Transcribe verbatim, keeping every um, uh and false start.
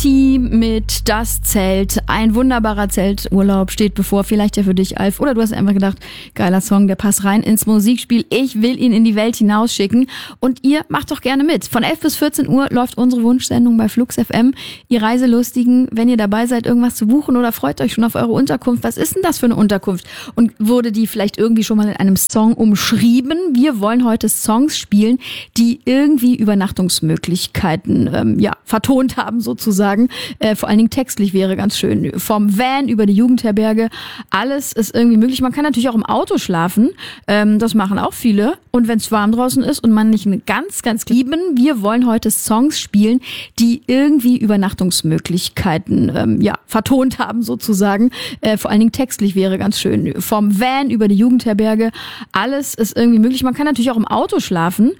Team mit Das Zelt. Ein wunderbarer Zelturlaub steht bevor. Vielleicht ja für dich, Alf. Oder du hast einfach gedacht, geiler Song, der passt rein ins Musikspiel. Ich will ihn in die Welt hinausschicken. Und ihr macht doch gerne mit. Von elf bis vierzehn Uhr läuft unsere Wunschsendung bei Flux F M. Ihr Reiselustigen, wenn ihr dabei seid, irgendwas zu buchen oder freut euch schon auf eure Unterkunft. Was ist denn das für eine Unterkunft? Und wurde die vielleicht irgendwie schon mal in einem Song umschrieben? Wir wollen heute Songs spielen, die irgendwie Übernachtungsmöglichkeiten ähm, ja, vertont haben sozusagen. Äh, vor allen Dingen textlich wäre ganz schön. Vom Van über die Jugendherberge, alles ist irgendwie möglich. Man kann natürlich auch im Auto schlafen. Ähm, das machen auch viele. Und wenn es warm draußen ist und man nicht eine ganz, ganz lieben, wir wollen heute Songs spielen, die irgendwie Übernachtungsmöglichkeiten ähm, ja, vertont haben sozusagen. Äh, vor allen Dingen textlich wäre ganz schön. Vom Van über die Jugendherberge, alles ist irgendwie möglich. Man kann natürlich auch im Auto schlafen.